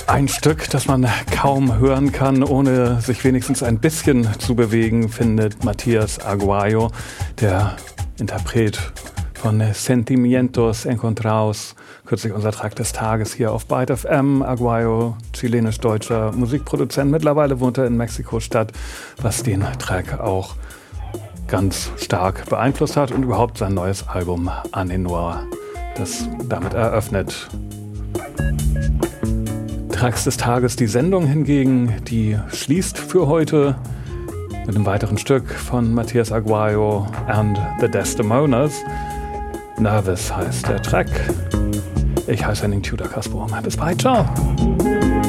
Ein Stück, das man kaum hören kann, ohne sich wenigstens ein bisschen zu bewegen, findet Matías Aguayo, der Interpret von Sentimientos Encontrados, kürzlich unser Track des Tages hier auf Byte FM. Aguayo, chilenisch-deutscher Musikproduzent, mittlerweile wohnt er in Mexiko-Stadt, was den Track auch ganz stark beeinflusst hat und überhaupt sein neues Album Anenor, das damit eröffnet. Tracks des Tages, die Sendung hingegen, die schließt für heute mit einem weiteren Stück von Matías Aguayo and the Desdemonas. Nervous heißt der Track. Ich heiße Henning Tudor-Kasper. Bis bald, ciao.